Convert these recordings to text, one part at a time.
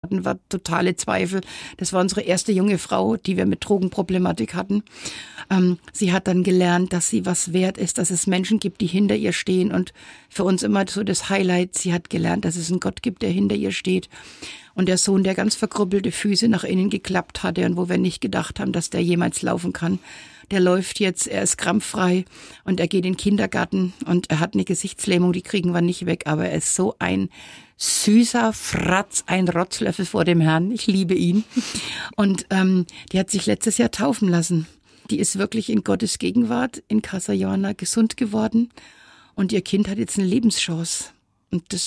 hatten wir totale Zweifel. Das war unsere erste junge Frau, die wir mit Drogenproblematik hatten. Sie hat dann gelernt, dass sie was wert ist, dass es Menschen gibt, die hinter ihr stehen. Und für uns immer so das Highlight, sie hat gelernt, dass es einen Gott gibt, der hinter ihr steht. Und der Sohn, der ganz verkrüppelte Füße nach innen geklappt hatte und wo wir nicht gedacht haben, dass der jemals laufen kann, der läuft jetzt, er ist krampffrei und er geht in den Kindergarten und er hat eine Gesichtslähmung, die kriegen wir nicht weg, aber er ist so ein süßer Fratz, ein Rotzlöffel vor dem Herrn. Ich liebe ihn. Und die hat sich letztes Jahr taufen lassen. Die ist wirklich in Gottes Gegenwart in Casa Joana gesund geworden und ihr Kind hat jetzt eine Lebenschance. Und das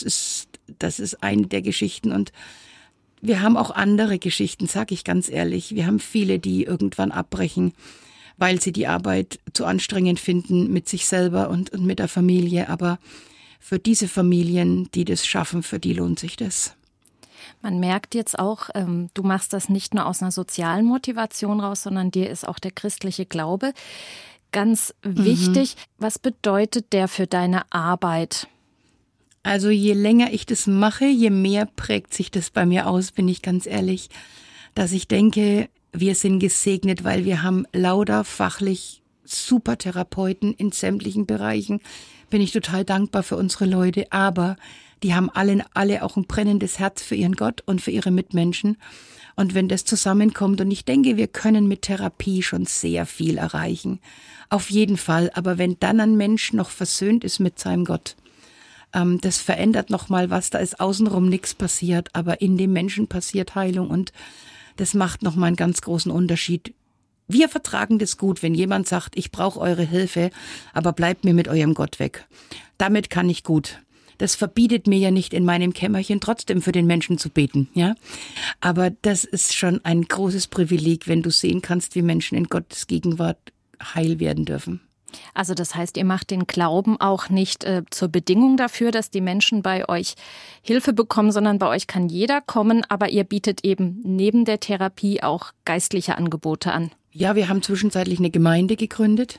ist eine der Geschichten. Und wir haben auch andere Geschichten, sage ich ganz ehrlich. Wir haben viele, die irgendwann abbrechen, weil sie die Arbeit zu anstrengend finden mit sich selber und mit der Familie. Aber für diese Familien, die das schaffen, für die lohnt sich das. Man merkt jetzt auch, du machst das nicht nur aus einer sozialen Motivation raus, sondern dir ist auch der christliche Glaube ganz wichtig. Was bedeutet der für deine Arbeit? Also je länger ich das mache, je mehr prägt sich das bei mir aus, bin ich ganz ehrlich, dass ich denke, wir sind gesegnet, weil wir haben lauter fachlich super Therapeuten in sämtlichen Bereichen. Bin ich total dankbar für unsere Leute, aber die haben alle auch ein brennendes Herz für ihren Gott und für ihre Mitmenschen. Und wenn das zusammenkommt, und ich denke, wir können mit Therapie schon sehr viel erreichen. Auf jeden Fall. Aber wenn dann ein Mensch noch versöhnt ist mit seinem Gott, das verändert nochmal was. Da ist außenrum nichts passiert, aber in dem Menschen passiert Heilung. Und das macht nochmal einen ganz großen Unterschied. Wir vertragen das gut, wenn jemand sagt, ich brauche eure Hilfe, aber bleibt mir mit eurem Gott weg. Damit kann ich gut. Das verbietet mir ja nicht, in meinem Kämmerchen trotzdem für den Menschen zu beten, ja. Aber das ist schon ein großes Privileg, wenn du sehen kannst, wie Menschen in Gottes Gegenwart heil werden dürfen. Also das heißt, ihr macht den Glauben auch nicht zur Bedingung dafür, dass die Menschen bei euch Hilfe bekommen, sondern bei euch kann jeder kommen, aber ihr bietet eben neben der Therapie auch geistliche Angebote an. Ja, wir haben zwischenzeitlich eine Gemeinde gegründet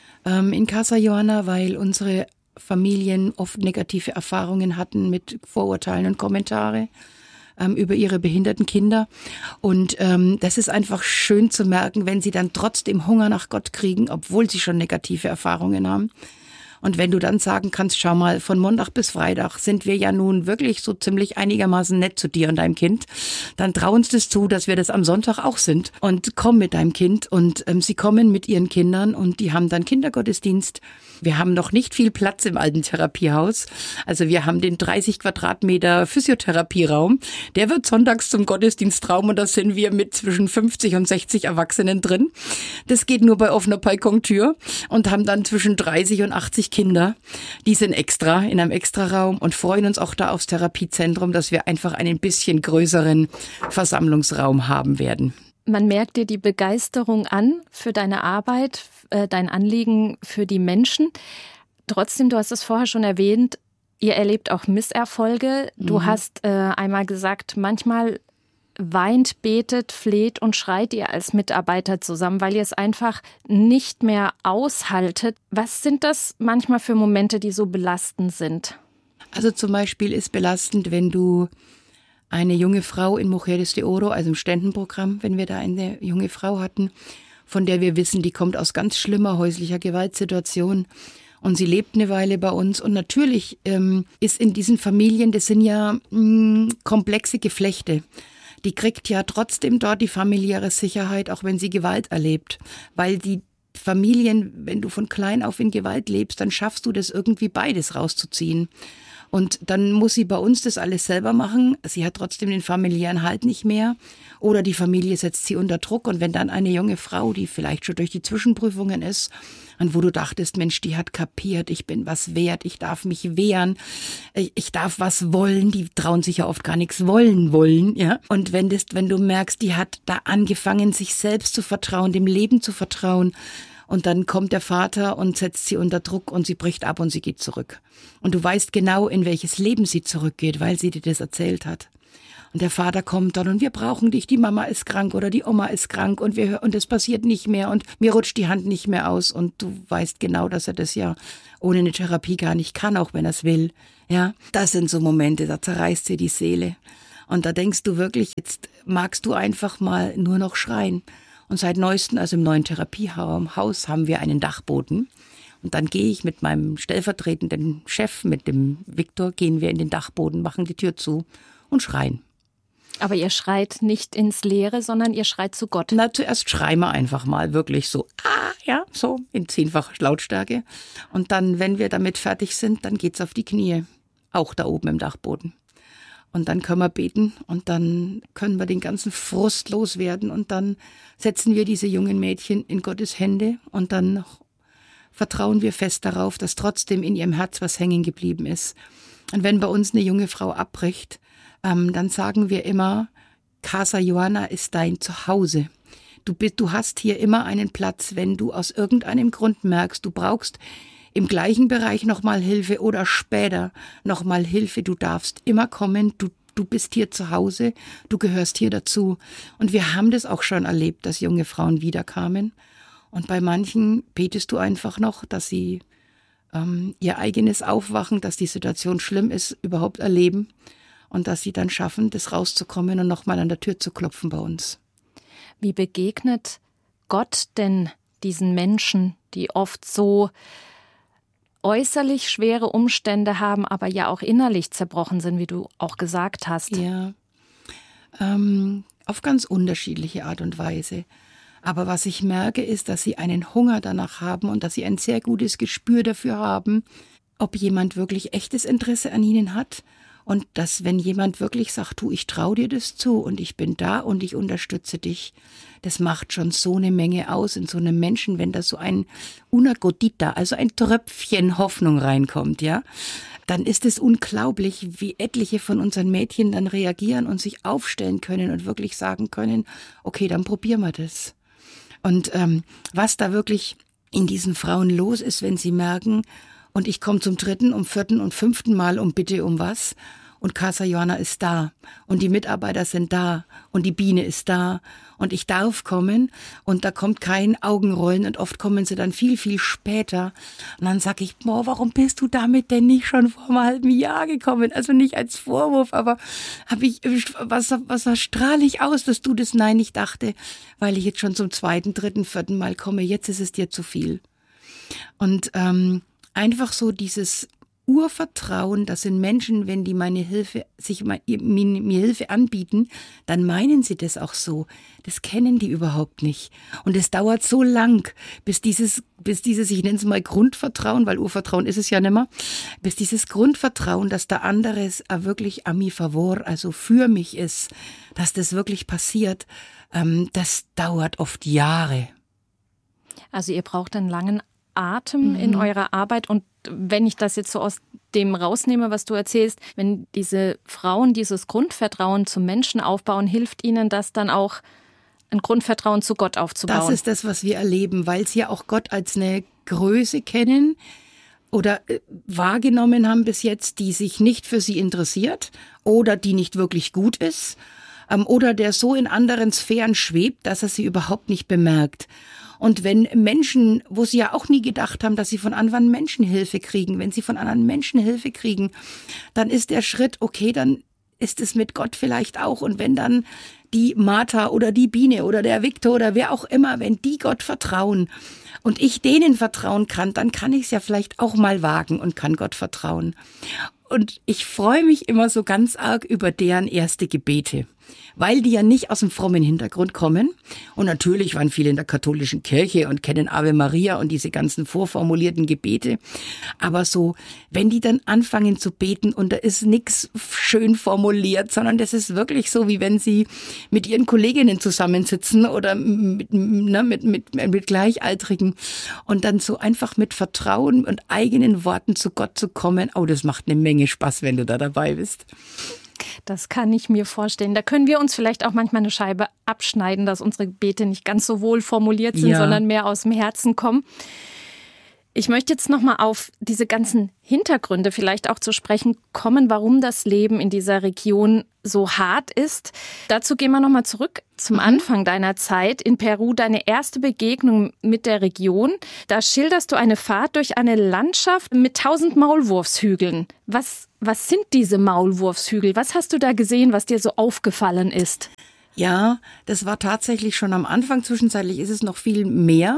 in Casa Joana, weil unsere Familien oft negative Erfahrungen hatten mit Vorurteilen und Kommentare über ihre behinderten Kinder. Und das ist einfach schön zu merken, wenn sie dann trotzdem Hunger nach Gott kriegen, obwohl sie schon negative Erfahrungen haben. Und wenn du dann sagen kannst, schau mal, von Montag bis Freitag sind wir ja nun wirklich so ziemlich einigermaßen nett zu dir und deinem Kind, dann trau uns das zu, dass wir das am Sonntag auch sind. Und komm mit deinem Kind und sie kommen mit ihren Kindern und die haben dann Kindergottesdienst. Wir haben noch nicht viel Platz im alten Therapiehaus. Also wir haben den 30 Quadratmeter Physiotherapieraum. Der wird sonntags zum Gottesdienstraum und da sind wir mit zwischen 50 und 60 Erwachsenen drin. Das geht nur bei offener Balkontür und haben dann zwischen 30 und 80 Kinder. Die sind extra in einem Extraraum und freuen uns auch da aufs Therapiezentrum, dass wir einfach einen bisschen größeren Versammlungsraum haben werden. Man merkt dir die Begeisterung an für deine Arbeit, dein Anliegen für die Menschen. Trotzdem, du hast es vorher schon erwähnt, ihr erlebt auch Misserfolge. Du hast einmal gesagt, manchmal weint, betet, fleht und schreit ihr als Mitarbeiter zusammen, weil ihr es einfach nicht mehr aushaltet. Was sind das manchmal für Momente, die so belastend sind? Also zum Beispiel ist belastend, wenn du eine junge Frau in Mujeres de Oro, also im Ständenprogramm, wenn wir da eine junge Frau hatten, von der wir wissen, die kommt aus ganz schlimmer häuslicher Gewaltsituation und sie lebt eine Weile bei uns. Und natürlich ist in diesen Familien, das sind ja komplexe Geflechte. Die kriegt ja trotzdem dort die familiäre Sicherheit, auch wenn sie Gewalt erlebt. Weil die Familien, wenn du von klein auf in Gewalt lebst, dann schaffst du das irgendwie beides rauszuziehen. Und dann muss sie bei uns das alles selber machen. Sie hat trotzdem den familiären Halt nicht mehr. Oder die Familie setzt sie unter Druck. Und wenn dann eine junge Frau, die vielleicht schon durch die Zwischenprüfungen ist, und wo du dachtest, Mensch, die hat kapiert, ich bin was wert, ich darf mich wehren, ich darf was wollen, die trauen sich ja oft gar nichts wollen, ja. Und wenn du merkst, die hat da angefangen, sich selbst zu vertrauen, dem Leben zu vertrauen, und dann kommt der Vater und setzt sie unter Druck und sie bricht ab und sie geht zurück. Und du weißt genau, in welches Leben sie zurückgeht, weil sie dir das erzählt hat. Und der Vater kommt dann und wir brauchen dich, die Mama ist krank oder die Oma ist krank und es passiert nicht mehr und mir rutscht die Hand nicht mehr aus. Und du weißt genau, dass er das ja ohne eine Therapie gar nicht kann, auch wenn er es will. Ja, das sind so Momente, da zerreißt sie die Seele. Und da denkst du wirklich, jetzt magst du einfach mal nur noch schreien. Und seit neuestem, also im neuen Therapiehaus, haben wir einen Dachboden. Und dann gehe ich mit meinem stellvertretenden Chef, mit dem Viktor, gehen wir in den Dachboden, machen die Tür zu und schreien. Aber ihr schreit nicht ins Leere, sondern ihr schreit zu Gott. Na, zuerst schreien wir einfach mal wirklich so, ja, so in 10-facher Lautstärke. Und dann, wenn wir damit fertig sind, dann geht's auf die Knie. Auch da oben im Dachboden. Und dann können wir beten und dann können wir den ganzen Frust loswerden und dann setzen wir diese jungen Mädchen in Gottes Hände und dann vertrauen wir fest darauf, dass trotzdem in ihrem Herz was hängen geblieben ist. Und wenn bei uns eine junge Frau abbricht, dann sagen wir immer, Casa Johanna ist dein Zuhause. Du hast hier immer einen Platz, wenn du aus irgendeinem Grund merkst, du brauchst im gleichen Bereich nochmal Hilfe oder später nochmal Hilfe. Du darfst immer kommen, du bist hier zu Hause, du gehörst hier dazu. Und wir haben das auch schon erlebt, dass junge Frauen wiederkamen. Und bei manchen betest du einfach noch, dass sie ihr eigenes Aufwachen, dass die Situation schlimm ist, überhaupt erleben und dass sie dann schaffen, das rauszukommen und nochmal an der Tür zu klopfen bei uns. Wie begegnet Gott denn diesen Menschen, die oft so äußerlich schwere Umstände haben, aber ja auch innerlich zerbrochen sind, wie du auch gesagt hast? Ja, auf ganz unterschiedliche Art und Weise. Aber was ich merke, ist, dass sie einen Hunger danach haben und dass sie ein sehr gutes Gespür dafür haben, ob jemand wirklich echtes Interesse an ihnen hat. Und dass, wenn jemand wirklich sagt, du, ich traue dir das zu und ich bin da und ich unterstütze dich, das macht schon so eine Menge aus in so einem Menschen, wenn da so ein una gotita, also ein Tröpfchen Hoffnung reinkommt, ja, dann ist es unglaublich, wie etliche von unseren Mädchen dann reagieren und sich aufstellen können und wirklich sagen können, okay, dann probieren wir das. Und was da wirklich in diesen Frauen los ist, wenn sie merken, und ich komme zum 3., um 4. und 5. Mal um bitte um was. Und Casa Johanna ist da. Und die Mitarbeiter sind da. Und die Biene ist da. Und ich darf kommen. Und da kommt kein Augenrollen. Und oft kommen sie dann viel, viel später. Und dann sag ich, boah, warum bist du damit denn nicht schon vor einem halben Jahr gekommen? Also nicht als Vorwurf, aber was strahle ich aus, dass du das? Nein, ich dachte, weil ich jetzt schon zum 2., 3., 4. Mal komme. Jetzt ist es dir zu viel. Und einfach so dieses Urvertrauen, das sind Menschen, wenn die mir Hilfe anbieten, dann meinen sie das auch so. Das kennen die überhaupt nicht. Und es dauert so lang, bis dieses, ich nenne es mal Grundvertrauen, weil Urvertrauen ist es ja nicht mehr, bis dieses Grundvertrauen, dass der andere wirklich a mi favor, also für mich ist, dass das wirklich passiert, das dauert oft Jahre. Also ihr braucht einen langen Atem in eurer Arbeit. Und wenn ich das jetzt so aus dem rausnehme, was du erzählst, wenn diese Frauen dieses Grundvertrauen zum Menschen aufbauen, hilft ihnen das dann auch, ein Grundvertrauen zu Gott aufzubauen? Das ist das, was wir erleben, weil sie ja auch Gott als eine Größe kennen oder wahrgenommen haben bis jetzt, die sich nicht für sie interessiert oder die nicht wirklich gut ist oder der so in anderen Sphären schwebt, dass er sie überhaupt nicht bemerkt. Und wenn Menschen, wo sie ja auch nie gedacht haben, dass sie von anderen Menschen Hilfe kriegen, wenn sie von anderen Menschen Hilfe kriegen, dann ist der Schritt, okay, dann ist es mit Gott vielleicht auch. Und wenn dann die Martha oder die Biene oder der Viktor oder wer auch immer, wenn die Gott vertrauen und ich denen vertrauen kann, dann kann ich es ja vielleicht auch mal wagen und kann Gott vertrauen. Und ich freue mich immer so ganz arg über deren erste Gebete, weil die ja nicht aus dem frommen Hintergrund kommen. Und natürlich waren viele in der katholischen Kirche und kennen Ave Maria und diese ganzen vorformulierten Gebete. Aber so, wenn die dann anfangen zu beten und da ist nichts schön formuliert, sondern das ist wirklich so, wie wenn sie mit ihren Kolleginnen zusammensitzen oder mit Gleichaltrigen und dann so einfach mit Vertrauen und eigenen Worten zu Gott zu kommen. Oh, das macht eine Menge Spaß, wenn du da dabei bist. Das kann ich mir vorstellen. Da können wir uns vielleicht auch manchmal eine Scheibe abschneiden, dass unsere Gebete nicht ganz so wohl formuliert sind, sondern mehr aus dem Herzen kommen. Ich möchte jetzt nochmal auf diese ganzen Hintergründe vielleicht auch zu sprechen kommen, warum das Leben in dieser Region so hart ist. Dazu gehen wir nochmal zurück zum Anfang deiner Zeit in Peru, deine erste Begegnung mit der Region. Da schilderst du eine Fahrt durch eine Landschaft mit 1000 Maulwurfshügeln. Was sind diese Maulwurfshügel? Was hast du da gesehen, was dir so aufgefallen ist? Ja, das war tatsächlich schon am Anfang. Zwischenzeitlich ist es noch viel mehr.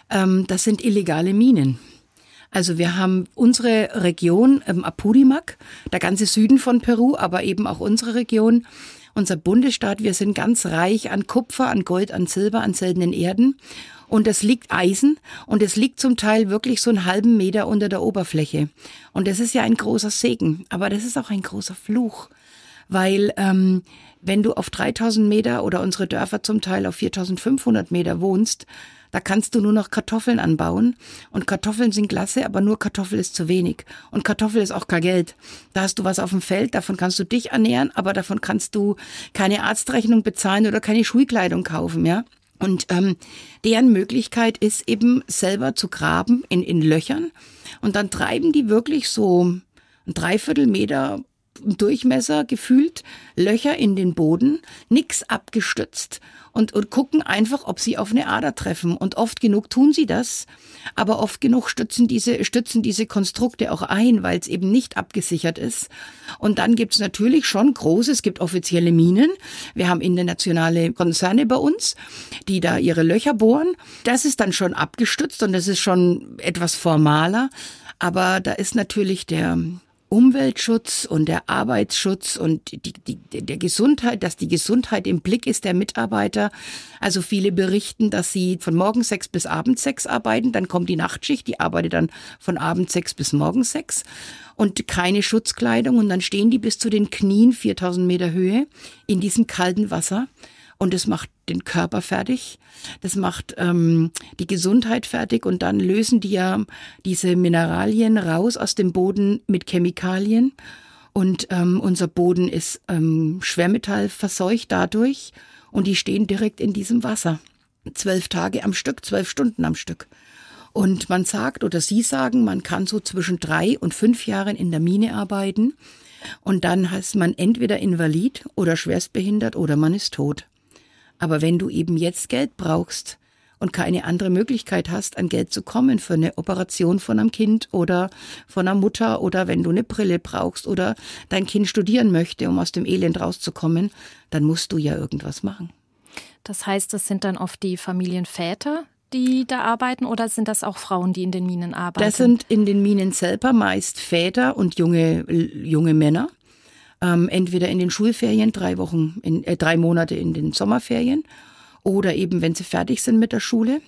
Das sind illegale Minen. Also wir haben unsere Region, Apurimac, der ganze Süden von Peru, aber eben auch unsere Region, unser Bundesstaat, wir sind ganz reich an Kupfer, an Gold, an Silber, an seltenen Erden. Und es liegt Eisen und es liegt zum Teil wirklich so einen halben Meter unter der Oberfläche. Und das ist ja ein großer Segen, aber das ist auch ein großer Fluch. Weil wenn du auf 3000 Meter oder unsere Dörfer zum Teil auf 4500 Meter wohnst, da kannst du nur noch Kartoffeln anbauen. Und Kartoffeln sind klasse, aber nur Kartoffel ist zu wenig. Und Kartoffel ist auch kein Geld. Da hast du was auf dem Feld, davon kannst du dich ernähren, aber davon kannst du keine Arztrechnung bezahlen oder keine Schulkleidung kaufen, ja. Und deren Möglichkeit ist eben selber zu graben in Löchern. Und dann treiben die wirklich so ein 3/4 Meter Durchmesser gefühlt, Löcher in den Boden, nix abgestützt und gucken einfach, ob sie auf eine Ader treffen. Und oft genug tun sie das, aber oft genug stützen diese Konstrukte auch ein, weil es eben nicht abgesichert ist. Und dann gibt's natürlich schon es gibt offizielle Minen. Wir haben internationale Konzerne bei uns, die da ihre Löcher bohren. Das ist dann schon abgestützt und das ist schon etwas formaler. Aber da ist natürlich der Umweltschutz und der Arbeitsschutz und der Gesundheit, dass die Gesundheit im Blick ist der Mitarbeiter. Also viele berichten, dass sie von morgens 6 bis abends 6 arbeiten, dann kommt die Nachtschicht, die arbeitet dann von abends 6 bis morgens 6 und keine Schutzkleidung und dann stehen die bis zu den Knien, 4000 Meter Höhe, in diesem kalten Wasser. Und das macht den Körper fertig, das macht die Gesundheit fertig und dann lösen die ja diese Mineralien raus aus dem Boden mit Chemikalien. Und unser Boden ist schwermetallverseucht dadurch und die stehen direkt in diesem Wasser. 12 Tage am Stück, 12 Stunden am Stück. Und man sagt oder sie sagen, man kann so zwischen 3 und 5 Jahren in der Mine arbeiten und dann ist man entweder invalid oder schwerstbehindert oder man ist tot. Aber wenn du eben jetzt Geld brauchst und keine andere Möglichkeit hast, an Geld zu kommen für eine Operation von einem Kind oder von einer Mutter oder wenn du eine Brille brauchst oder dein Kind studieren möchte, um aus dem Elend rauszukommen, dann musst du ja irgendwas machen. Das heißt, das sind dann oft die Familienväter, die da arbeiten oder sind das auch Frauen, die in den Minen arbeiten? Das sind in den Minen selber meist Väter und junge Männer. Entweder in den Schulferien, 3 Monate in den Sommerferien oder eben, wenn sie fertig sind mit der Schule,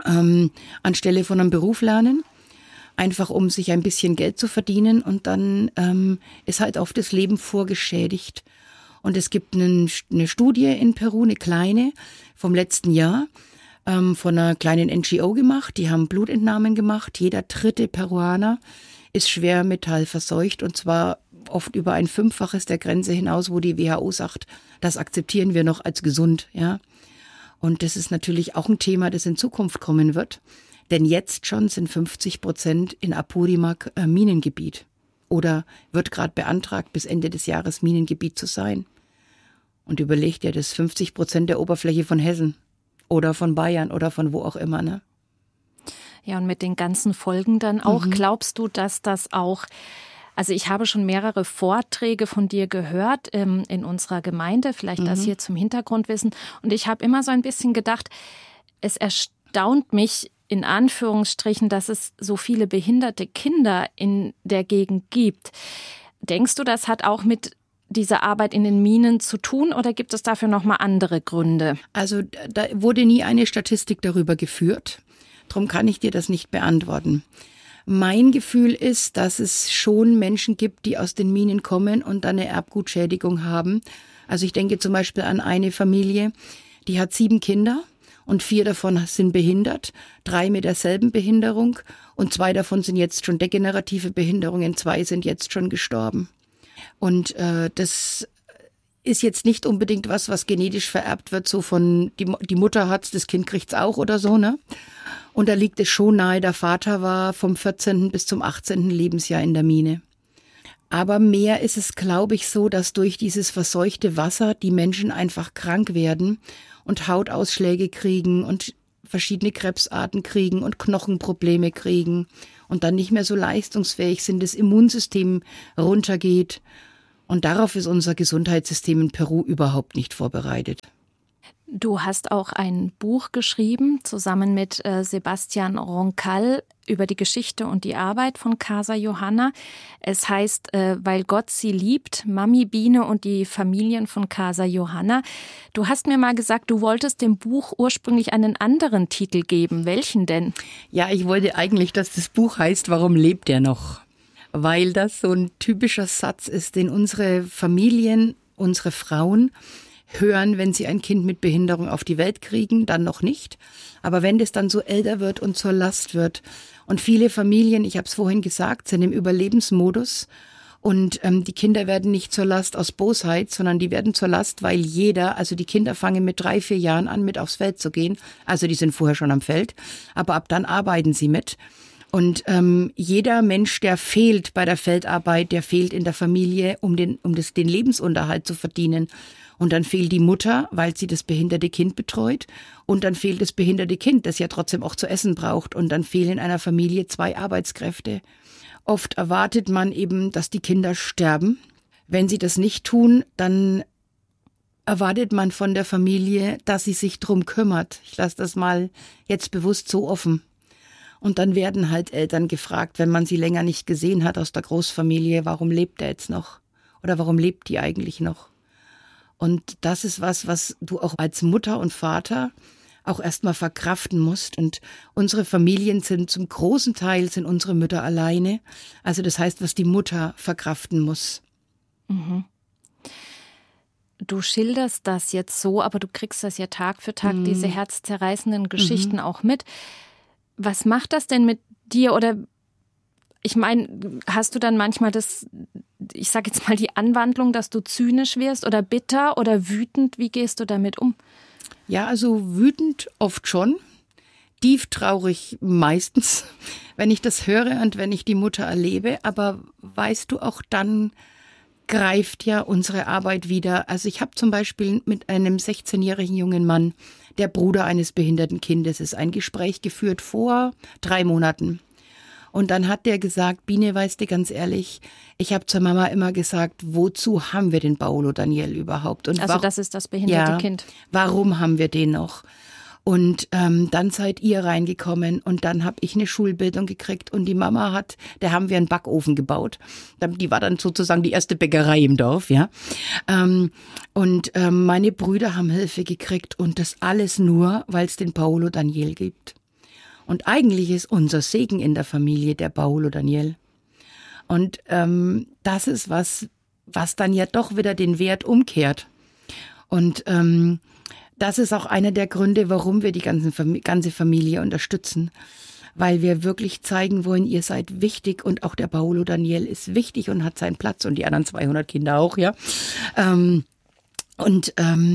anstelle von einem Beruf lernen, einfach um sich ein bisschen Geld zu verdienen und dann ist halt oft das Leben vorgeschädigt. Und es gibt eine Studie in Peru, eine kleine, vom letzten Jahr, von einer kleinen NGO gemacht, die haben Blutentnahmen gemacht, jeder 3. Peruaner ist schwermetallverseucht und zwar oft über ein 5-faches der Grenze hinaus, wo die WHO sagt, das akzeptieren wir noch als gesund, ja. Und das ist natürlich auch ein Thema, das in Zukunft kommen wird. Denn jetzt schon sind 50% in Apurimac Minengebiet. Oder wird gerade beantragt, bis Ende des Jahres Minengebiet zu sein. Und überlegt dir, das 50% der Oberfläche von Hessen oder von Bayern oder von wo auch immer, ne? Ja, und mit den ganzen Folgen dann auch, glaubst du, dass das auch, also ich habe schon mehrere Vorträge von dir gehört in unserer Gemeinde, vielleicht das hier zum Hintergrundwissen. Und ich habe immer so ein bisschen gedacht, es erstaunt mich in Anführungsstrichen, dass es so viele behinderte Kinder in der Gegend gibt. Denkst du, das hat auch mit dieser Arbeit in den Minen zu tun oder gibt es dafür nochmal andere Gründe? Also da wurde nie eine Statistik darüber geführt. Darum kann ich dir das nicht beantworten. Mein Gefühl ist, dass es schon Menschen gibt, die aus den Minen kommen und dann eine Erbgutschädigung haben. Also ich denke zum Beispiel an eine Familie, die hat 7 Kinder und 4 davon sind behindert, 3 mit derselben Behinderung und 2 davon sind jetzt schon degenerative Behinderungen, 2 sind jetzt schon gestorben. Und das ist jetzt nicht unbedingt was genetisch vererbt wird, so von die Mutter hat's, das Kind kriegt's auch oder so, ne? Und da liegt es schon nahe, der Vater war vom 14. bis zum 18. Lebensjahr in der Mine. Aber mehr ist es, glaube ich, so, dass durch dieses verseuchte Wasser die Menschen einfach krank werden und Hautausschläge kriegen und verschiedene Krebsarten kriegen und Knochenprobleme kriegen und dann nicht mehr so leistungsfähig sind, das Immunsystem runtergeht. Und darauf ist unser Gesundheitssystem in Peru überhaupt nicht vorbereitet. Du hast auch ein Buch geschrieben, zusammen mit Sebastian Roncal, über die Geschichte und die Arbeit von Casa Johanna. Es heißt, weil Gott sie liebt, Mami Biene und die Familien von Casa Johanna. Du hast mir mal gesagt, du wolltest dem Buch ursprünglich einen anderen Titel geben. Welchen denn? Ja, ich wollte eigentlich, dass das Buch heißt, warum lebt er noch? Weil das so ein typischer Satz ist, den unsere Familien, unsere Frauen hören, wenn sie ein Kind mit Behinderung auf die Welt kriegen, dann noch nicht. Aber wenn das dann so älter wird und zur Last wird und viele Familien, ich habe es vorhin gesagt, sind im Überlebensmodus und die Kinder werden nicht zur Last aus Bosheit, sondern die werden zur Last, weil jeder, also die Kinder fangen mit 3, 4 Jahren an, mit aufs Feld zu gehen. Also die sind vorher schon am Feld, aber ab dann arbeiten sie mit. Und jeder Mensch, der fehlt bei der Feldarbeit, der fehlt in der Familie, um den Lebensunterhalt zu verdienen. Und dann fehlt die Mutter, weil sie das behinderte Kind betreut. Und dann fehlt das behinderte Kind, das ja trotzdem auch zu essen braucht. Und dann fehlen in einer Familie 2 Arbeitskräfte. Oft erwartet man eben, dass die Kinder sterben. Wenn sie das nicht tun, dann erwartet man von der Familie, dass sie sich drum kümmert. Ich lasse das mal jetzt bewusst so offen. Und dann werden halt Eltern gefragt, wenn man sie länger nicht gesehen hat aus der Großfamilie, warum lebt er jetzt noch? Oder warum lebt die eigentlich noch? Und das ist was du auch als Mutter und Vater auch erstmal verkraften musst. Und unsere Familien sind zum großen Teil sind unsere Mütter alleine. Also das heißt, was die Mutter verkraften muss. Mhm. Du schilderst das jetzt so, aber du kriegst das ja Tag für Tag, diese herzzerreißenden Geschichten auch mit. Was macht das denn mit dir? Oder ich meine, hast du dann manchmal das, ich sage jetzt mal die Anwandlung, dass du zynisch wirst oder bitter oder wütend? Wie gehst du damit um? Ja, also wütend oft schon, tieftraurig meistens, wenn ich das höre und wenn ich die Mutter erlebe. Aber weißt du, auch dann greift ja unsere Arbeit wieder. Also ich habe zum Beispiel mit einem 16-jährigen jungen Mann, der Bruder eines behinderten Kindes ist, ein Gespräch geführt vor 3 Monaten. Und dann hat der gesagt, Biene, weißt du, ganz ehrlich, ich habe zur Mama immer gesagt, wozu haben wir den Paolo Daniel überhaupt? Und also das ist das behinderte Kind. Warum haben wir den noch? Und dann seid ihr reingekommen und dann habe ich eine Schulbildung gekriegt und die Mama da haben wir einen Backofen gebaut. Die war dann sozusagen die erste Bäckerei im Dorf, ja. Und meine Brüder haben Hilfe gekriegt und das alles nur, weil es den Paolo Daniel gibt. Und eigentlich ist unser Segen in der Familie der Paolo Daniel. Und das ist was dann ja doch wieder den Wert umkehrt. Und das ist auch einer der Gründe, warum wir die ganze Familie unterstützen. Weil wir wirklich zeigen wollen, ihr seid wichtig und auch der Paolo Daniel ist wichtig und hat seinen Platz und die anderen 200 Kinder auch, ja. Und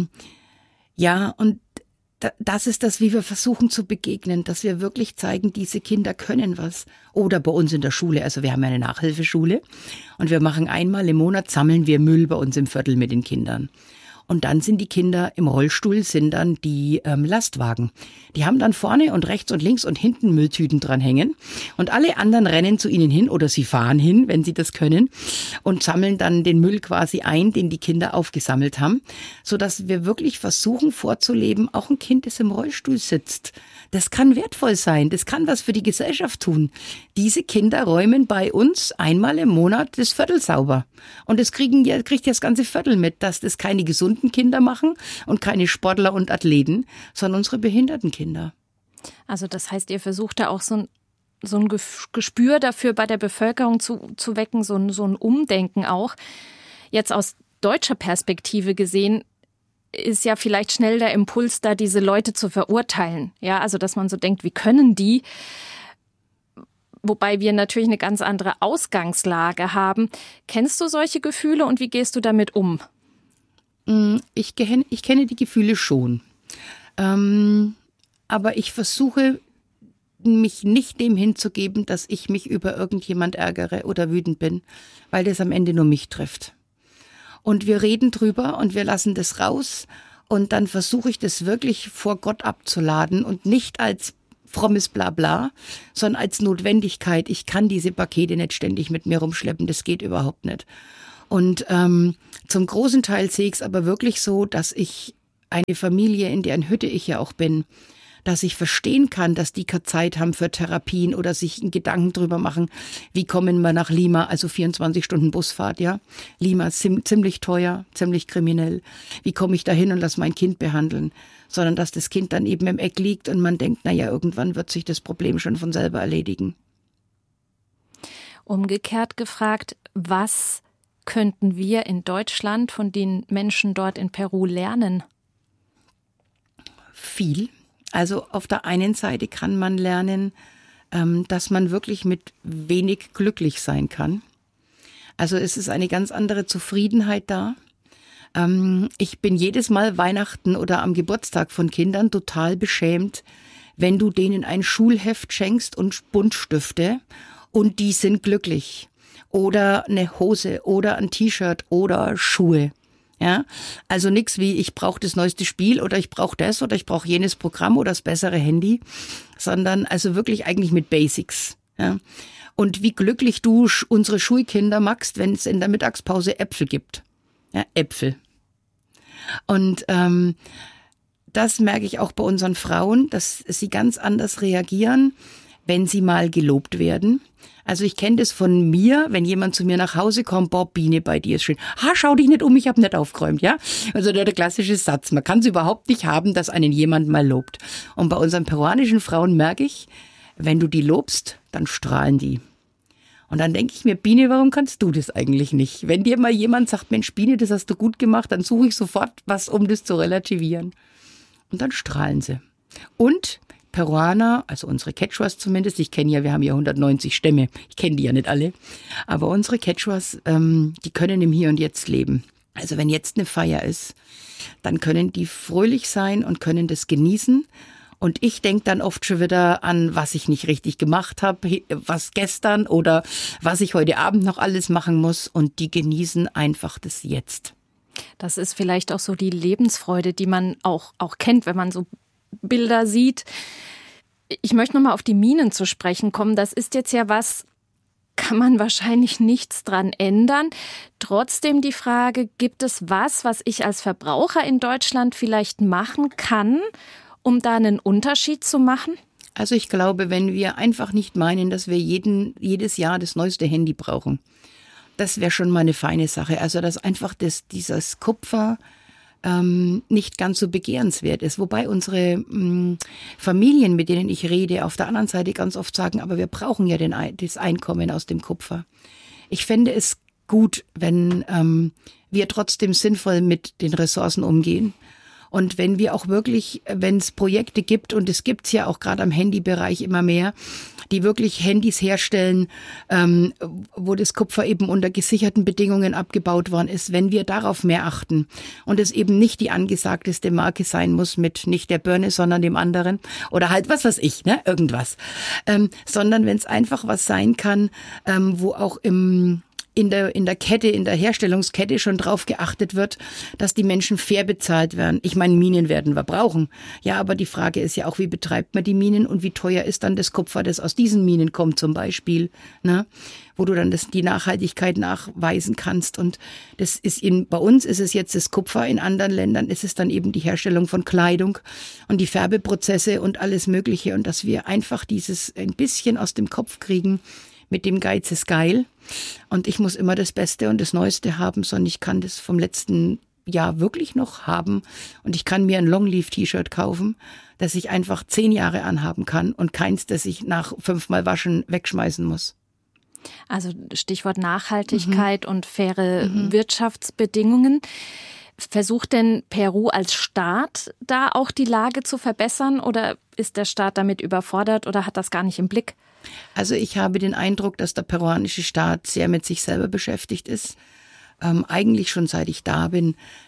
das ist das, wie wir versuchen zu begegnen, dass wir wirklich zeigen, diese Kinder können was. Oder bei uns in der Schule, also wir haben eine Nachhilfeschule und wir machen einmal im Monat, sammeln wir Müll bei uns im Viertel mit den Kindern. Und dann sind die Kinder im Rollstuhl, sind dann die Lastwagen. Die haben dann vorne und rechts und links und hinten Mülltüten dran hängen. Und alle anderen rennen zu ihnen hin oder sie fahren hin, wenn sie das können, und sammeln dann den Müll quasi ein, den die Kinder aufgesammelt haben. Sodass wir wirklich versuchen vorzuleben, auch ein Kind, das im Rollstuhl sitzt. Das kann wertvoll sein, das kann was für die Gesellschaft tun. Diese Kinder räumen bei uns einmal im Monat das Viertel sauber. Und das kriegt das ganze Viertel mit, dass das keine gesunden Kinder machen und keine Sportler und Athleten, sondern unsere behinderten Kinder. Also das heißt, ihr versucht da auch so ein Gespür dafür bei der Bevölkerung zu wecken, so ein Umdenken auch. Jetzt aus deutscher Perspektive gesehen, ist ja vielleicht schnell der Impuls da, diese Leute zu verurteilen. Ja, also dass man so denkt, wie können die? Wobei wir natürlich eine ganz andere Ausgangslage haben. Kennst du solche Gefühle und wie gehst du damit um? Ich kenne die Gefühle schon. Aber ich versuche bitten, mich nicht dem hinzugeben, dass ich mich über irgendjemand ärgere oder wütend bin, weil das am Ende nur mich trifft. Und wir reden drüber und wir lassen das raus und dann versuche ich das wirklich vor Gott abzuladen und nicht als frommes Blabla, sondern als Notwendigkeit. Ich kann diese Pakete nicht ständig mit mir rumschleppen, das geht überhaupt nicht. Und zum großen Teil sehe ich es aber wirklich so, dass ich eine Familie, in deren Hütte ich ja auch bin, dass ich verstehen kann, dass die keine Zeit haben für Therapien oder sich einen Gedanken drüber machen, wie kommen wir nach Lima, also 24 Stunden Busfahrt, ja. Lima ist ziemlich teuer, ziemlich kriminell. Wie komme ich da hin und lasse mein Kind behandeln? Sondern dass das Kind dann eben im Eck liegt und man denkt, naja, irgendwann wird sich das Problem schon von selber erledigen. Umgekehrt gefragt, was könnten wir in Deutschland von den Menschen dort in Peru lernen? Viel. Also auf der einen Seite kann man lernen, dass man wirklich mit wenig glücklich sein kann. Also es ist eine ganz andere Zufriedenheit da. Ich bin jedes Mal Weihnachten oder am Geburtstag von Kindern total beschämt, wenn du denen ein Schulheft schenkst und Buntstifte und die sind glücklich. Oder eine Hose oder ein T-Shirt oder Schuhe. Ja, also nix wie ich brauche das neueste Spiel oder ich brauche das oder ich brauche jenes Programm oder das bessere Handy, sondern also wirklich eigentlich mit Basics. Ja. Und wie glücklich du unsere Schulkinder magst, wenn es in der Mittagspause Äpfel gibt. Ja, Äpfel. Und das merke ich auch bei unseren Frauen, dass sie ganz anders reagieren, wenn sie mal gelobt werden. Also ich kenne das von mir, wenn jemand zu mir nach Hause kommt, boah, Biene, bei dir ist schön. Ha, schau dich nicht um, ich habe nicht aufgeräumt, ja? Also der klassische Satz, man kann es überhaupt nicht haben, dass einen jemand mal lobt. Und bei unseren peruanischen Frauen merke ich, wenn du die lobst, dann strahlen die. Und dann denke ich mir, Biene, warum kannst du das eigentlich nicht? Wenn dir mal jemand sagt, Mensch, Biene, das hast du gut gemacht, dann suche ich sofort was, um das zu relativieren. Und dann strahlen sie. Und Peruaner, also unsere Quechuas zumindest, wir haben ja 190 Stämme, ich kenne die ja nicht alle, aber unsere Quechuas, die können im Hier und Jetzt leben. Also wenn jetzt eine Feier ist, dann können die fröhlich sein und können das genießen. Und ich denke dann oft schon wieder an, was ich nicht richtig gemacht habe, was gestern oder was ich heute Abend noch alles machen muss. Und die genießen einfach das Jetzt. Das ist vielleicht auch so die Lebensfreude, die man auch kennt, wenn man so Bilder sieht. Ich möchte nochmal auf die Minen zu sprechen kommen. Das ist jetzt ja was, kann man wahrscheinlich nichts dran ändern. Trotzdem die Frage, gibt es was ich als Verbraucher in Deutschland vielleicht machen kann, um da einen Unterschied zu machen? Also ich glaube, wenn wir einfach nicht meinen, dass wir jedes Jahr das neueste Handy brauchen, das wäre schon mal eine feine Sache. Also dass einfach dieses Kupfer nicht ganz so begehrenswert ist. Wobei unsere Familien, mit denen ich rede, auf der anderen Seite ganz oft sagen, aber wir brauchen ja das Einkommen aus dem Kupfer. Ich fände es gut, wenn wir trotzdem sinnvoll mit den Ressourcen umgehen. Und wenn wir auch wirklich, wenn es Projekte gibt, und es gibt's ja auch gerade am Handybereich immer mehr, die wirklich Handys herstellen, wo das Kupfer eben unter gesicherten Bedingungen abgebaut worden ist, wenn wir darauf mehr achten und es eben nicht die angesagteste Marke sein muss mit nicht der Birne, sondern dem anderen oder halt was weiß ich, ne, irgendwas, sondern wenn es einfach was sein kann, wo auch in der Kette, in der Herstellungskette schon drauf geachtet wird, dass die Menschen fair bezahlt werden. Ich meine, Minen werden wir brauchen. Ja, aber die Frage ist ja auch, wie betreibt man die Minen und wie teuer ist dann das Kupfer, das aus diesen Minen kommt zum Beispiel, ne? Wo du dann die Nachhaltigkeit nachweisen kannst. Und das ist bei uns ist es jetzt das Kupfer, in anderen Ländern ist es dann eben die Herstellung von Kleidung und die Färbeprozesse und alles Mögliche. Und dass wir einfach dieses ein bisschen aus dem Kopf kriegen, mit dem Geiz ist geil und ich muss immer das Beste und das Neueste haben, sondern ich kann das vom letzten Jahr wirklich noch haben und ich kann mir ein Longleaf-T-Shirt kaufen, das ich einfach 10 Jahre anhaben kann und keins, das ich nach 5-mal Waschen wegschmeißen muss. Also Stichwort Nachhaltigkeit und faire Wirtschaftsbedingungen. Versucht denn Peru als Staat da auch die Lage zu verbessern oder ist der Staat damit überfordert oder hat das gar nicht im Blick? Also ich habe den Eindruck, dass der peruanische Staat sehr mit sich selber beschäftigt ist. Eigentlich schon seit ich da bin.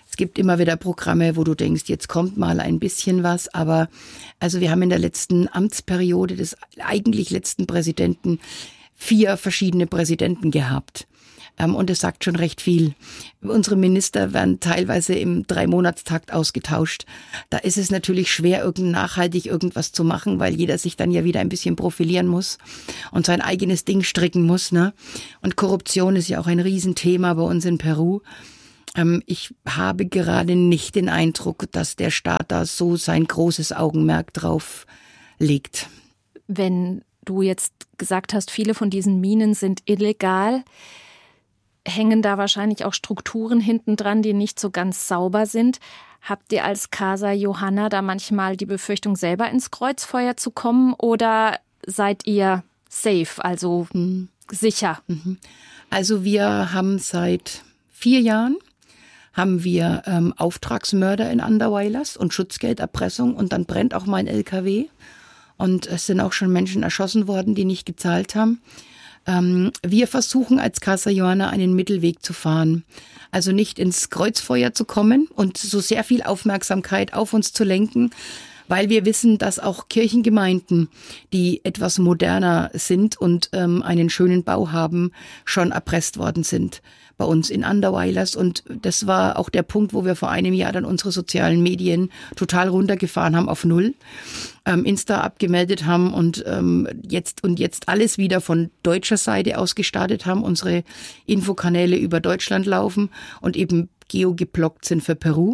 Es gibt immer wieder Programme, wo du denkst, jetzt kommt mal ein bisschen was. Aber also wir haben in der letzten Amtsperiode des eigentlich letzten Präsidenten 4 verschiedene Präsidenten gehabt. Und das sagt schon recht viel. Unsere Minister werden teilweise im 3-Monatstakt ausgetauscht. Da ist es natürlich schwer, nachhaltig irgendwas zu machen, weil jeder sich dann ja wieder ein bisschen profilieren muss und sein eigenes Ding stricken muss, ne? Und Korruption ist ja auch ein Riesenthema bei uns in Peru. Ich habe gerade nicht den Eindruck, dass der Staat da so sein großes Augenmerk drauf legt. Wenn du jetzt gesagt hast, viele von diesen Minen sind illegal, hängen da wahrscheinlich auch Strukturen hinten dran, die nicht so ganz sauber sind. Habt ihr als Casa Johanna da manchmal die Befürchtung, selber ins Kreuzfeuer zu kommen oder seid ihr safe, also sicher? Also wir haben seit 4 Jahren Auftragsmörder in Anderweilers und Schutzgelderpressung und dann brennt auch mal ein LKW. Und es sind auch schon Menschen erschossen worden, die nicht gezahlt haben. Wir versuchen als Casa Johanna einen Mittelweg zu fahren. Also nicht ins Kreuzfeuer zu kommen und so sehr viel Aufmerksamkeit auf uns zu lenken, weil wir wissen, dass auch Kirchengemeinden, die etwas moderner sind und einen schönen Bau haben, schon erpresst worden sind bei uns in Anderweilers. Und das war auch der Punkt, wo wir vor einem Jahr dann unsere sozialen Medien total runtergefahren haben auf 0. Insta abgemeldet haben und jetzt alles wieder von deutscher Seite aus gestartet haben, unsere Infokanäle über Deutschland laufen und eben geogeblockt sind für Peru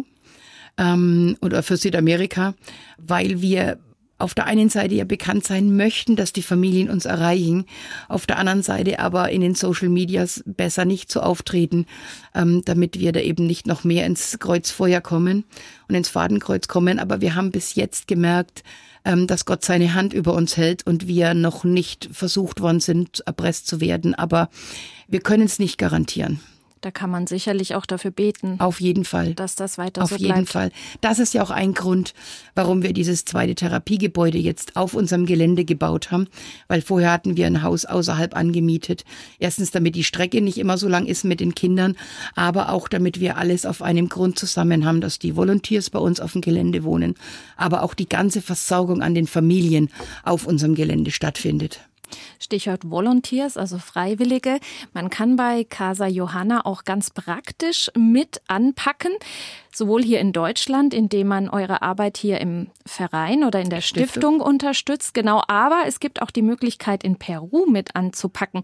oder für Südamerika, weil wir auf der einen Seite ja bekannt sein möchten, dass die Familien uns erreichen, auf der anderen Seite aber in den Social Medias besser nicht so auftreten, damit wir da eben nicht noch mehr ins Kreuzfeuer kommen und ins Fadenkreuz kommen. Aber wir haben bis jetzt gemerkt, dass Gott seine Hand über uns hält und wir noch nicht versucht worden sind, erpresst zu werden. Aber wir können es nicht garantieren. Da kann man sicherlich auch dafür beten. Auf jeden Fall. Dass das weiter so bleibt. Auf jeden Fall. Das ist ja auch ein Grund, warum wir dieses 2. Therapiegebäude jetzt auf unserem Gelände gebaut haben. Weil vorher hatten wir ein Haus außerhalb angemietet. Erstens, damit die Strecke nicht immer so lang ist mit den Kindern, aber auch damit wir alles auf einem Grund zusammen haben, dass die Volunteers bei uns auf dem Gelände wohnen, aber auch die ganze Versorgung an den Familien auf unserem Gelände stattfindet. Stichwort Volunteers, also Freiwillige. Man kann bei Casa Johanna auch ganz praktisch mit anpacken, sowohl hier in Deutschland, indem man eure Arbeit hier im Verein oder in der Stiftung unterstützt. Genau, aber es gibt auch die Möglichkeit, in Peru mit anzupacken.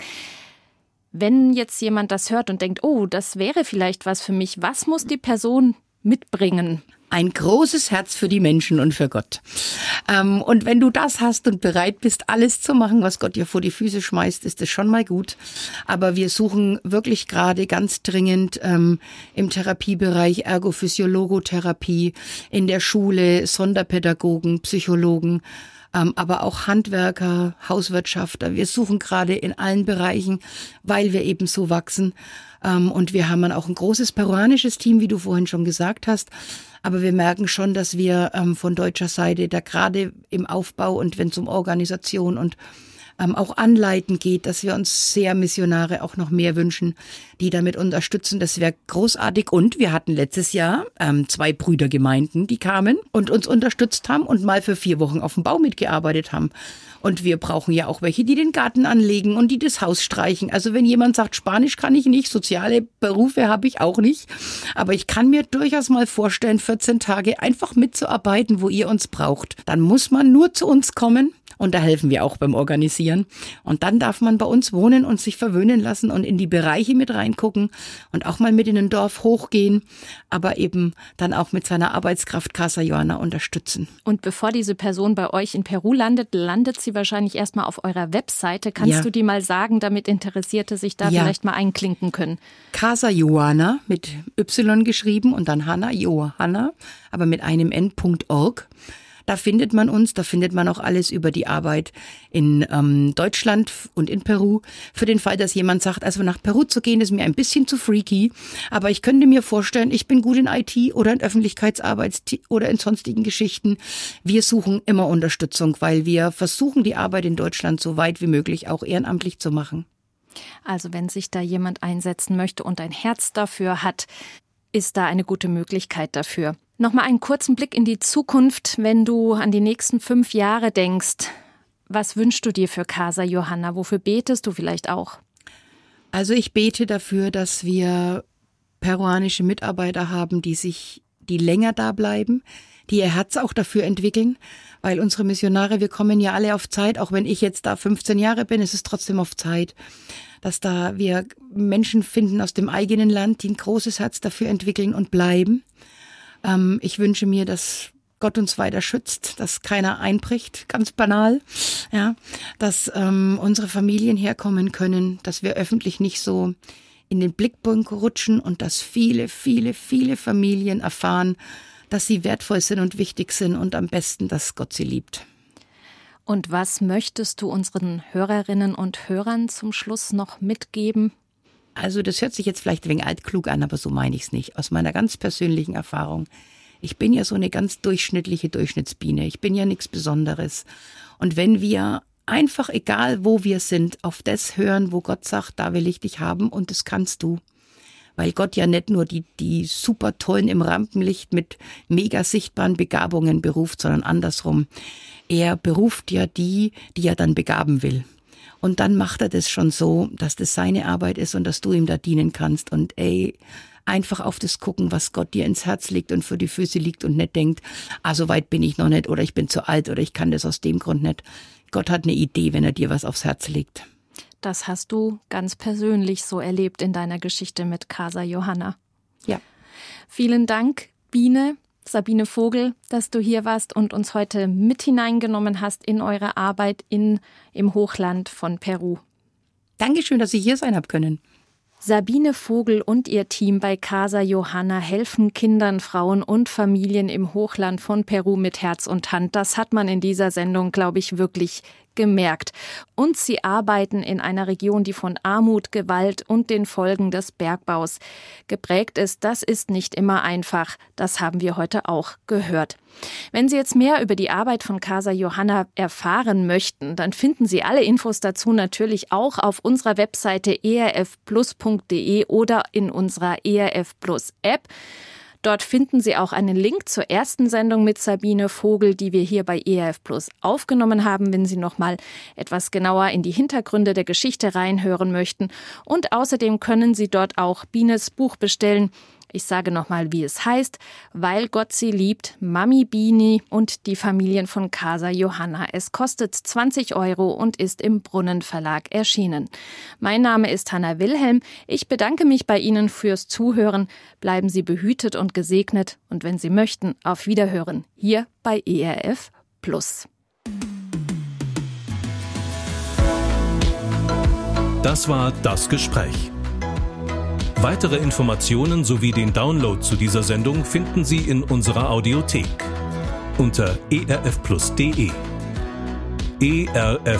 Wenn jetzt jemand das hört und denkt, oh, das wäre vielleicht was für mich, was muss die Person mitbringen? Ein großes Herz für die Menschen und für Gott. Und wenn du das hast und bereit bist, alles zu machen, was Gott dir vor die Füße schmeißt, ist das schon mal gut. Aber wir suchen wirklich gerade ganz dringend im Therapiebereich Ergophysiologotherapie, in der Schule Sonderpädagogen, Psychologen, aber auch Handwerker, Hauswirtschafter. Wir suchen gerade in allen Bereichen, weil wir eben so wachsen. Und wir haben dann auch ein großes peruanisches Team, wie du vorhin schon gesagt hast. Aber wir merken schon, dass wir von deutscher Seite da gerade im Aufbau und wenn es um Organisation und auch Anleiten geht, dass wir uns sehr Missionare auch noch mehr wünschen, die damit unterstützen. Das wäre großartig. Und wir hatten letztes Jahr 2 Brüdergemeinden, die kamen und uns unterstützt haben und mal für 4 Wochen auf dem Bau mitgearbeitet haben. Und wir brauchen ja auch welche, die den Garten anlegen und die das Haus streichen. Also wenn jemand sagt, Spanisch kann ich nicht, soziale Berufe habe ich auch nicht. Aber ich kann mir durchaus mal vorstellen, 14 Tage einfach mitzuarbeiten, wo ihr uns braucht. Dann muss man nur zu uns kommen. Und da helfen wir auch beim Organisieren. Und dann darf man bei uns wohnen und sich verwöhnen lassen und in die Bereiche mit reingucken und auch mal mit in ein Dorf hochgehen, aber eben dann auch mit seiner Arbeitskraft Casa Johanna unterstützen. Und bevor diese Person bei euch in Peru landet, landet sie wahrscheinlich erstmal auf eurer Webseite. Kannst du die mal sagen, damit Interessierte sich da vielleicht mal einklinken können? Casa Johanna mit Y geschrieben und dann Hanna, Johanna, aber mit einem N.org. Da findet man uns, da findet man auch alles über die Arbeit in Deutschland und in Peru. Für den Fall, dass jemand sagt, also nach Peru zu gehen, ist mir ein bisschen zu freaky. Aber ich könnte mir vorstellen, ich bin gut in IT oder in Öffentlichkeitsarbeit oder in sonstigen Geschichten. Wir suchen immer Unterstützung, weil wir versuchen, die Arbeit in Deutschland so weit wie möglich auch ehrenamtlich zu machen. Also wenn sich da jemand einsetzen möchte und ein Herz dafür hat, ist da eine gute Möglichkeit dafür. Nochmal einen kurzen Blick in die Zukunft, wenn du an die nächsten 5 Jahre denkst. Was wünschst du dir für Casa Johanna? Wofür betest du vielleicht auch? Also ich bete dafür, dass wir peruanische Mitarbeiter haben, die länger da bleiben, die ihr Herz auch dafür entwickeln, weil unsere Missionare, wir kommen ja alle auf Zeit, auch wenn ich jetzt da 15 Jahre bin, ist es trotzdem auf Zeit, dass da wir Menschen finden aus dem eigenen Land, die ein großes Herz dafür entwickeln und bleiben. Ich wünsche mir, dass Gott uns weiter schützt, dass keiner einbricht, ganz banal, ja, dass unsere Familien herkommen können, dass wir öffentlich nicht so in den Blickpunkt rutschen und dass viele, viele, viele Familien erfahren, dass sie wertvoll sind und wichtig sind und am besten, dass Gott sie liebt. Und was möchtest du unseren Hörerinnen und Hörern zum Schluss noch mitgeben? Also das hört sich jetzt vielleicht ein wenig altklug an, aber so meine ich es nicht. Aus meiner ganz persönlichen Erfahrung. Ich bin ja so eine ganz durchschnittliche Durchschnittsbiene. Ich bin ja nichts Besonderes. Und wenn wir einfach, egal wo wir sind, auf das hören, wo Gott sagt, da will ich dich haben und das kannst du. Weil Gott ja nicht nur die super tollen im Rampenlicht mit mega sichtbaren Begabungen beruft, sondern andersrum. Er beruft ja die er dann begaben will. Und dann macht er das schon so, dass das seine Arbeit ist und dass du ihm da dienen kannst. Und einfach auf das gucken, was Gott dir ins Herz legt und für die Füße liegt und nicht denkt, so weit bin ich noch nicht oder ich bin zu alt oder ich kann das aus dem Grund nicht. Gott hat eine Idee, wenn er dir was aufs Herz legt. Das hast du ganz persönlich so erlebt in deiner Geschichte mit Casa Johanna. Ja. Vielen Dank, Sabine Vogel, dass du hier warst und uns heute mit hineingenommen hast in eure Arbeit im Hochland von Peru. Dankeschön, dass ich hier sein habe können. Sabine Vogel und ihr Team bei Casa Johanna helfen Kindern, Frauen und Familien im Hochland von Peru mit Herz und Hand. Das hat man in dieser Sendung, glaube ich, wirklich gemerkt. Und sie arbeiten in einer Region, die von Armut, Gewalt und den Folgen des Bergbaus geprägt ist. Das ist nicht immer einfach. Das haben wir heute auch gehört. Wenn Sie jetzt mehr über die Arbeit von Casa Johanna erfahren möchten, dann finden Sie alle Infos dazu natürlich auch auf unserer Webseite erfplus.de oder in unserer ERF Plus App. Dort finden Sie auch einen Link zur ersten Sendung mit Sabine Vogel, die wir hier bei ERF Plus aufgenommen haben, wenn Sie noch mal etwas genauer in die Hintergründe der Geschichte reinhören möchten. Und außerdem können Sie dort auch Bines Buch bestellen. Ich sage nochmal, wie es heißt: Weil Gott sie liebt, Mami Bini und die Familien von Casa Johanna. Es kostet 20 € und ist im Brunnen Verlag erschienen. Mein Name ist Hanna Wilhelm. Ich bedanke mich bei Ihnen fürs Zuhören. Bleiben Sie behütet und gesegnet und wenn Sie möchten, auf Wiederhören hier bei ERF Plus. Das war Das Gespräch. Weitere Informationen sowie den Download zu dieser Sendung finden Sie in unserer Audiothek unter erfplus.de. ERF